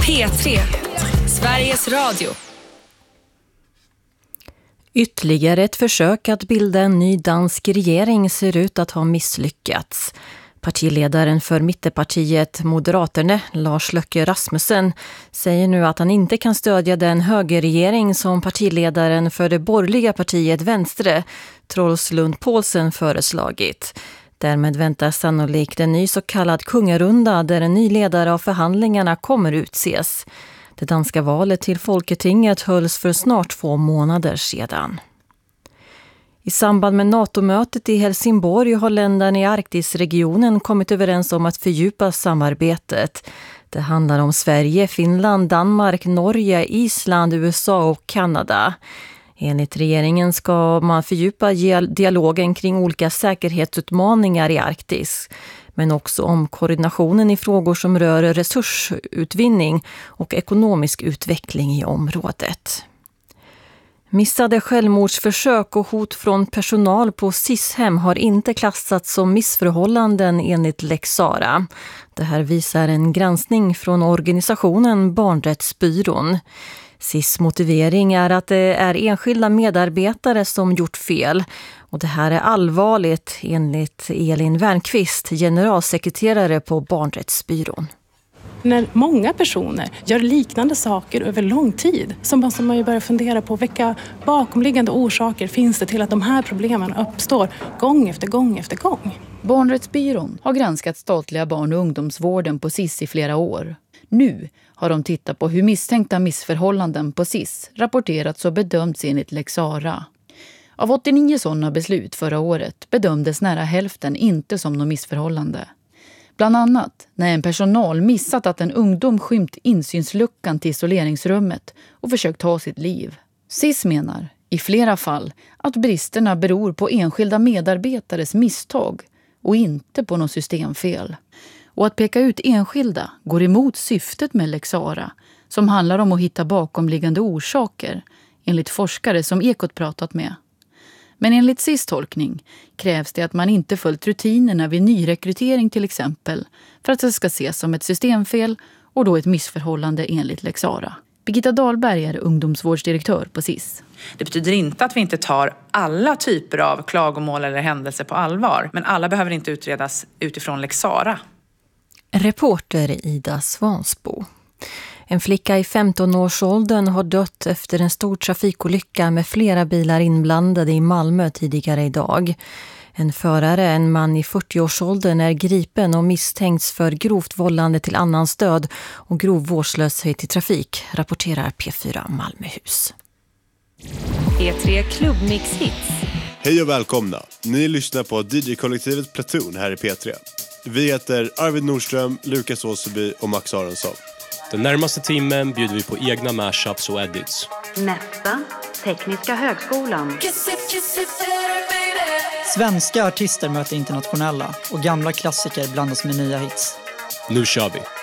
P3, Sveriges Radio. Ytterligare ett försök att bilda en ny dansk regering ser ut att ha misslyckats. Partiledaren för mittepartiet Moderaterna, Lars Løkke Rasmussen, säger nu att han inte kan stödja den högerregering som partiledaren för det borgerliga partiet Venstre, Troels Lund Poulsen, föreslagit. Därmed väntas sannolikt en ny så kallad kungarunda där en ny ledare av förhandlingarna kommer utses. Det danska valet till Folketinget hölls för snart 2 månader sedan. I samband med NATO-mötet i Helsingborg har länderna i Arktisregionen kommit överens om att fördjupa samarbetet. Det handlar om Sverige, Finland, Danmark, Norge, Island, USA och Kanada. Enligt regeringen ska man fördjupa dialogen kring olika säkerhetsutmaningar i Arktis, men också om koordinationen i frågor som rör resursutvinning och ekonomisk utveckling i området. Missade självmordsförsök och hot från personal på SIS-hem har inte klassats som missförhållanden enligt Lex Sarah. Det här visar en granskning från organisationen Barnrättsbyrån. SIS motivering är att det är enskilda medarbetare som gjort fel. Och det här är allvarligt enligt Elin Wernqvist, generalsekreterare på Barnrättsbyrån. När många personer gör liknande saker över lång tid så måste man ju börja fundera på vilka bakomliggande orsaker finns det till att de här problemen uppstår gång efter gång efter gång. Barnrättsbyrån har granskat statliga barn- och ungdomsvården på SIS i flera år. Nu har de tittat på hur misstänkta missförhållanden på SIS rapporterats och bedömts enligt Lex Sarah. Av 89 sådana beslut förra året bedömdes nära hälften inte som något missförhållande. Bland annat när en personal missat att en ungdom skymt insynsluckan till isoleringsrummet och försökt ta sitt liv. SIS menar, i flera fall, att bristerna beror på enskilda medarbetares misstag och inte på något systemfel. Och att peka ut enskilda går emot syftet med Lex Sarah, som handlar om att hitta bakomliggande orsaker, enligt forskare som Ekot pratat med. Men enligt SIS tolkning krävs det att man inte följt rutinerna vid nyrekrytering till exempel för att det ska ses som ett systemfel och då ett missförhållande enligt Lex Sarah. Birgitta Dahlberg är ungdomsvårdsdirektör på SIS. Det betyder inte att vi inte tar alla typer av klagomål eller händelser på allvar, men alla behöver inte utredas utifrån Lex Sarah. Reporter Ida Svansbo. En flicka i 15-årsåldern har dött efter en stor trafikolycka med flera bilar inblandade i Malmö tidigare idag. En förare, en man i 40-årsåldern, är gripen och misstänks för grovt vållande till annans död och grov vårdslöshet i trafik, rapporterar P4 Malmöhus. P3 Klubbmix Hits. Hej och välkomna. Ni lyssnar på DJ-kollektivet Platoon här i P3. Vi heter Arvid Nordström, Lukas Åseby och Max Aronsson. Den närmaste timmen bjuder vi på egna mashups och edits. Nästa, Tekniska högskolan. Svenska artister möter internationella och gamla klassiker blandas med nya hits. Nu kör vi!